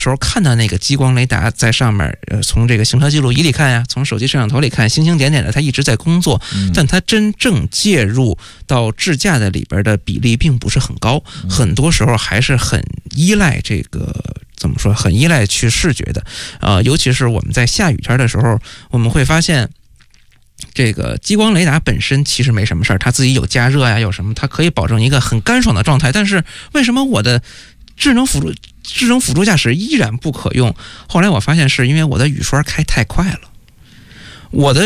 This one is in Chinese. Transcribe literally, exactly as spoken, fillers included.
时候看到那个激光雷达在上面，呃，从这个行车记录仪里看呀，从手机摄像头里看，星星点点的，它一直在工作，但它真正介入到智驾的里边的比例并不是很高，很多时候还是很依赖这个怎么说，很依赖去视觉的，呃，尤其是我们在下雨天的时候，我们会发现。这个激光雷达本身其实没什么事儿，它自己有加热呀，有什么，它可以保证一个很干爽的状态。但是为什么我的智能辅助智能辅助驾驶依然不可用？后来我发现是因为我的雨刷开太快了，我的